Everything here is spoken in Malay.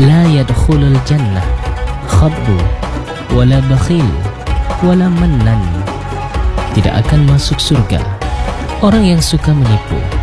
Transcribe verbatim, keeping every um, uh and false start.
La yadkhulul jannah khabbu wala bakhil wala mannan. Tidak akan masuk surga orang yang suka menipu